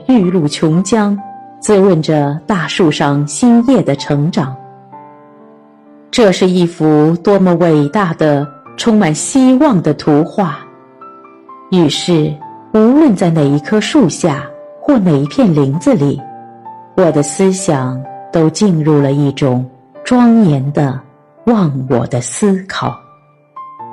玉露琼浆，滋润着大树上新叶的成长。这是一幅多么伟大的、充满希望的图画。于是，无论在哪一棵树下，或哪一片林子里，我的思想都进入了一种庄严的忘我的思考。